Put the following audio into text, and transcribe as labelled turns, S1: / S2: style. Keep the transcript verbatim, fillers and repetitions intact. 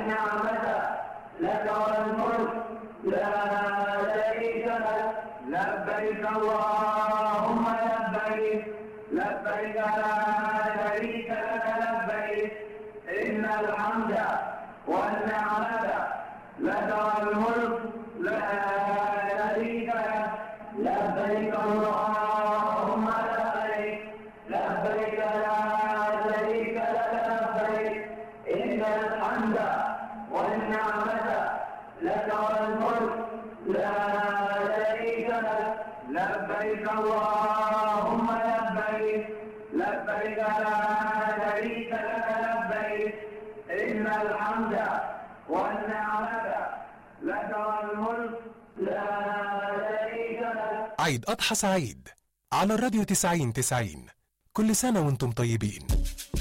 S1: والنعمة لك والملك لا شريك لك لبيك اللهم لبيك لبيك لا شريك لك لبيك إن الحمد والنعمة لك والملك لا شريك لك لبيك اللهم لبيك لبيك لا شريك لك لبيك إن الحمد والنعمة لك والملك لا شريك لك لبيك اللهم لبيك لبيك لا شريك لك لبيك إن الحمد والنعمة لك والملك لا شريك لك.
S2: عيد أضحى سعيد على الراديو تسعين تسعين. كل سنة وانتم طيبين.